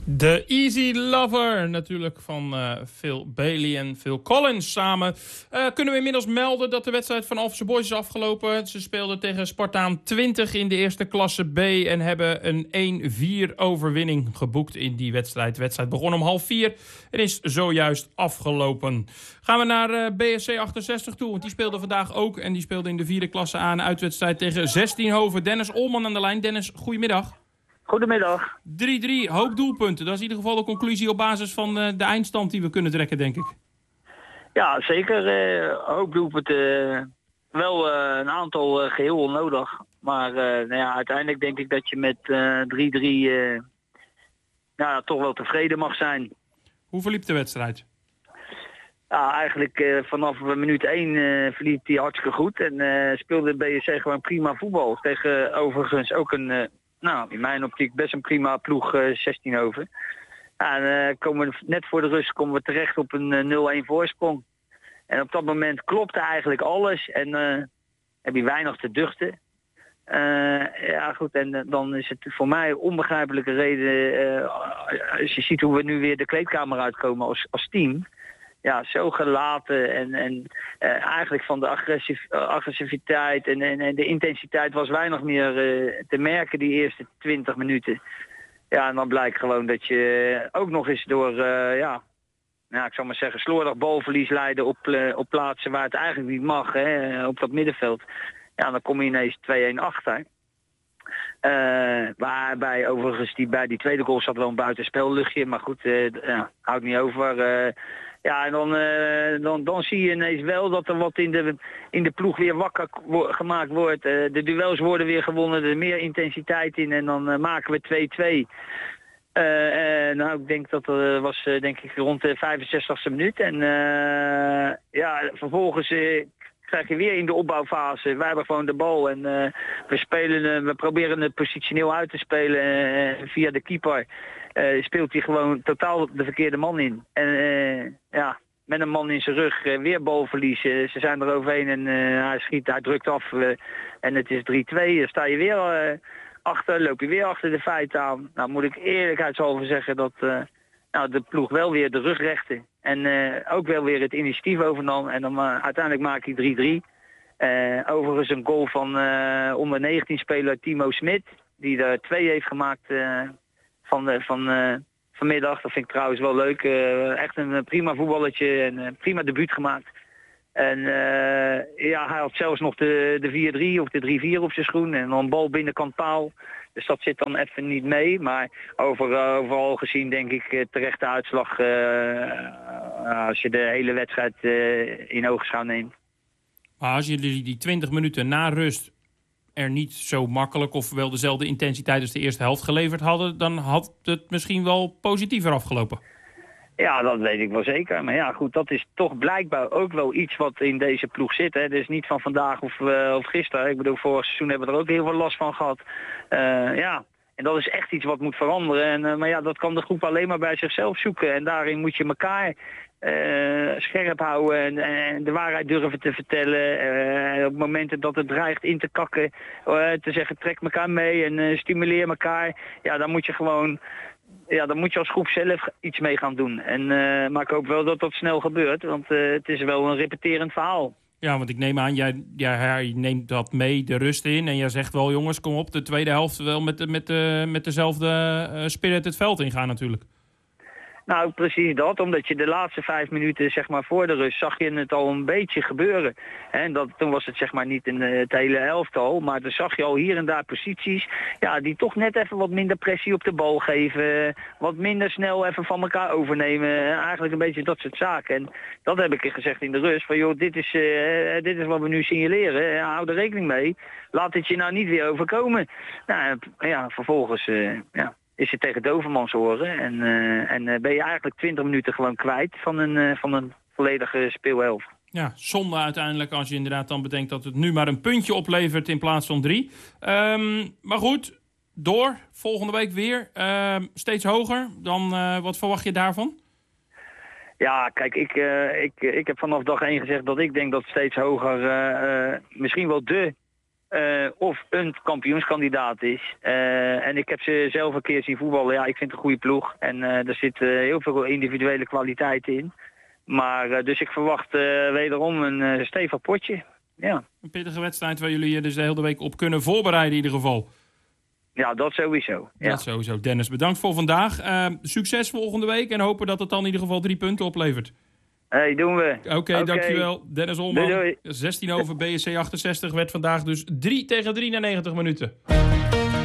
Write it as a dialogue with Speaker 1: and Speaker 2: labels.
Speaker 1: De Easy Lover, natuurlijk van Phil Bailey en Phil Collins samen. Kunnen we inmiddels melden dat de wedstrijd van Alphense Boys is afgelopen. Ze speelden tegen Spartaan 20 in de eerste klasse B en hebben een 1-4 overwinning geboekt in die wedstrijd. De wedstrijd begon om 3:30 en is zojuist afgelopen. Gaan we naar BSC 68 toe, want die speelde vandaag ook. En die speelde in de vierde klasse A een uitwedstrijd tegen 16hoven. Dennis Olman aan de lijn. Dennis, goedemiddag.
Speaker 2: Goedemiddag.
Speaker 1: 3-3, hoop doelpunten. Dat is in ieder geval de conclusie op basis van de eindstand die we kunnen trekken, denk ik.
Speaker 2: Ja, zeker. Hoop doelpunten. Wel een aantal geheel onnodig. Maar uiteindelijk denk ik dat je met 3-3 toch wel tevreden mag zijn.
Speaker 1: Hoe verliep de wedstrijd?
Speaker 2: Ja, eigenlijk vanaf minuut 1 verliep die hartstikke goed. En speelde BSC gewoon prima voetbal. Tegen overigens ook een... in mijn optiek best een prima ploeg, 16hoven. En net voor de rust komen we terecht op een 0-1 voorsprong. En op dat moment klopte eigenlijk alles en heb je weinig te duchten. En dan is het voor mij onbegrijpelijke reden, als je ziet hoe we nu weer de kleedkamer uitkomen als team. Ja, zo gelaten en eigenlijk van de agressiviteit en de intensiteit was weinig meer te merken die eerste 20 minuten. Ja, en dan blijkt gewoon dat je ook nog eens door, ik zou maar zeggen, slordig balverlies leiden op plaatsen waar het eigenlijk niet mag, op dat middenveld. Ja, dan kom je ineens 2-1 achter. Waarbij overigens bij die tweede goal zat wel een buitenspelluchtje, maar goed, houdt niet over... en dan zie je ineens wel dat er wat in de ploeg weer wakker gemaakt wordt. De duels worden weer gewonnen, er meer intensiteit in en dan maken we 2-2. Ik denk dat er was rond de 65e minuut. En vervolgens krijg je weer in de opbouwfase. Wij hebben gewoon de bal en we proberen het positioneel uit te spelen via de keeper. Speelt hij gewoon totaal de verkeerde man in. En met een man in zijn rug weer balverlies. Ze zijn er overheen en hij drukt af en het is 3-2. Dan sta je weer achter, loop je weer achter de feiten aan. Nou moet ik eerlijkheidshalve zeggen dat de ploeg wel weer de rug rechtte. En ook wel weer het initiatief overnam. En dan uiteindelijk maak je 3-3. Overigens een goal van onder 19 speler Timo Smit. Die er 2 heeft gemaakt... vanmiddag. Dat vind ik trouwens wel leuk. Echt een prima voetballetje en een prima debuut gemaakt. En hij had zelfs nog de 4-3 of de 3-4 op zijn schoen. En dan een bal binnenkant paal. Dus dat zit dan even niet mee. Maar overal gezien denk ik terechte uitslag als je de hele wedstrijd in oogschouw neemt.
Speaker 1: Maar als je die 20 minuten na rust er niet zo makkelijk of wel dezelfde intensiteit als de eerste helft geleverd hadden, dan had het misschien wel positiever afgelopen. Ja,
Speaker 2: dat weet ik wel zeker. Maar ja, goed, dat is toch blijkbaar ook wel iets wat in deze ploeg zit. Hè. Dus niet van vandaag of gisteren. Ik bedoel, vorig seizoen hebben we er ook heel veel last van gehad. En dat is echt iets wat moet veranderen. Maar dat kan de groep alleen maar bij zichzelf zoeken. En daarin moet je elkaar scherp houden en de waarheid durven te vertellen. Op momenten dat het dreigt in te kakken, te zeggen trek elkaar mee en stimuleer elkaar. Ja, dan moet je gewoon... Ja, dan moet je als groep zelf iets mee gaan doen. Maar ik hoop wel dat dat snel gebeurt, want het is wel een repeterend verhaal.
Speaker 1: Ja, want ik neem aan, jij neemt dat mee de rust in en jij zegt wel, jongens, kom op, de tweede helft wel met dezelfde spirit het veld ingaan natuurlijk.
Speaker 2: Nou, precies dat. Omdat je de laatste 5 minuten, zeg maar, voor de rust, zag je het al een beetje gebeuren. En toen was het, zeg maar, niet het hele elftal. Maar dan zag je al hier en daar posities, die toch net even wat minder pressie op de bal geven. Wat minder snel even van elkaar overnemen. Eigenlijk een beetje dat soort zaken. En dat heb ik gezegd in de rust. Van joh, dit is wat we nu signaleren. Hou er rekening mee. Laat het je nou niet weer overkomen. Nou, vervolgens, is het tegen dovermans oren. En ben je eigenlijk 20 minuten gewoon kwijt van een volledige speelhelft.
Speaker 1: Ja, zonde uiteindelijk als je inderdaad dan bedenkt dat het nu maar een puntje oplevert in plaats van 3. Maar goed, door. Volgende week weer. Steeds hoger. Dan wat verwacht je daarvan?
Speaker 2: Ja, kijk, ik heb vanaf dag 1 gezegd dat ik denk dat steeds hoger misschien wel de of een kampioenskandidaat is. En ik heb ze zelf een keer zien voetballen. Ja, ik vind het een goede ploeg. En er zit heel veel individuele kwaliteit in. Maar dus ik verwacht wederom een stevig potje. Ja.
Speaker 1: Een pittige wedstrijd waar jullie je dus de hele week op kunnen voorbereiden in ieder geval.
Speaker 2: Ja, dat sowieso. Ja.
Speaker 1: Dat sowieso. Dennis, bedankt voor vandaag. Succes volgende week en hopen dat het dan in ieder geval 3 punten oplevert.
Speaker 2: Hey, doen we.
Speaker 1: Oké, dankjewel. Dennis Olman.
Speaker 2: Doei.
Speaker 1: 16 over BSC 68 werd vandaag dus 3-3 na 90 minuten.